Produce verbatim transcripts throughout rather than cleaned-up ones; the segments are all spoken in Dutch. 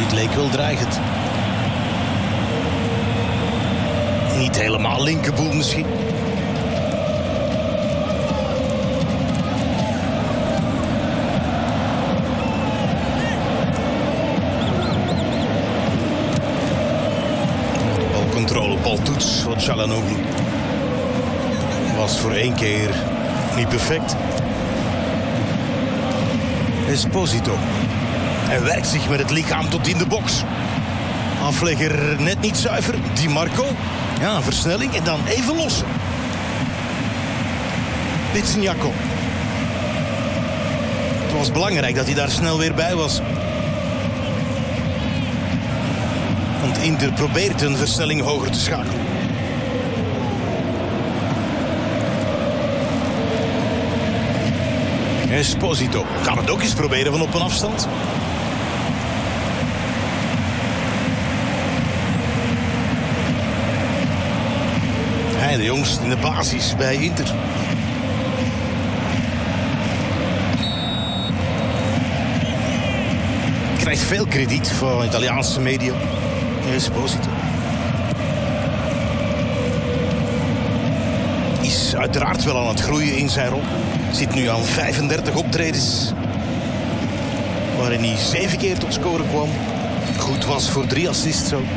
Het leek wel dreigend. Niet helemaal linkerboel misschien. De balcontrole, baltoets van Çalhanoğlu. Was voor één keer niet perfect. Esposito. Hij werkt zich met het lichaam tot in de box. Aflegger net niet zuiver. Di Marco. Ja, een versnelling en dan even lossen. Pizzignacco. Het was belangrijk dat hij daar snel weer bij was. Want Inter probeert een versnelling hoger te schakelen. Esposito kan het ook eens proberen van op een afstand. Hij de jongste in de basis bij Inter. Krijgt veel krediet van Italiaanse media. Esposito. Is uiteraard wel aan het groeien in zijn rol. Zit nu aan vijfendertig optredens. Waarin hij zeven keer tot scoren kwam. Goed was voor drie assists ook.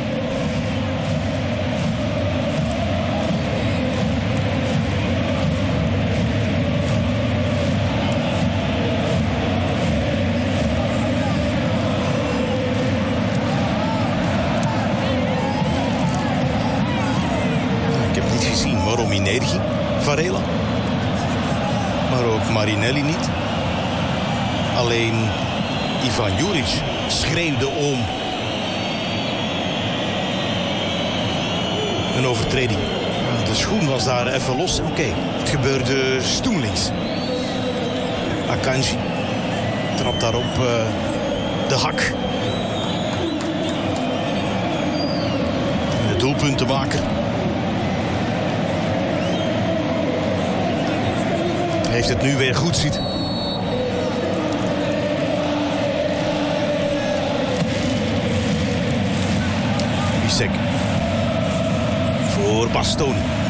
Ik heb niet gezien waarom hij neerging. Varela. Maar ook Marinelli niet. Alleen Ivan Juric schreeuwde om een overtreding. De schoen was daar even los. Oké, okay. Het gebeurde stoemlings. Akanji trapt daarop uh, de hak. En de doelpuntenmaker. Heeft het nu weer goed ziet. Bisek. Voor Bastoni.